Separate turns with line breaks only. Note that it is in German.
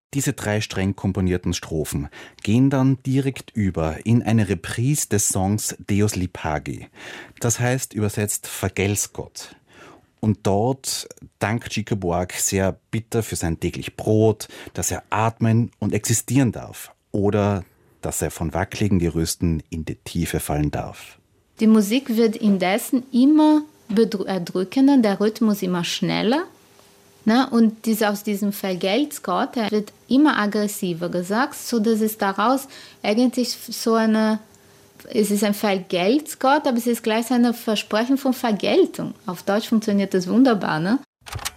Diese 3 streng komponierten Strophen gehen dann direkt über in eine Reprise des Songs Deus Lipagi. Das heißt übersetzt Vergelt's Gott. Und dort dankt Chico Buarque sehr bitter für sein täglich Brot, dass er atmen und existieren darf oder dass er von wackeligen Gerüsten in die Tiefe fallen darf.
Die Musik wird indessen immer erdrückender, der Rhythmus immer schneller. Ne? Und aus diesem Vergelt's Gott wird immer aggressiver gesagt, sodass es daraus eigentlich es ist ein Vergelt's Gott, aber es ist gleichzeitig ein Versprechen von Vergeltung. Auf Deutsch funktioniert das wunderbar, ne?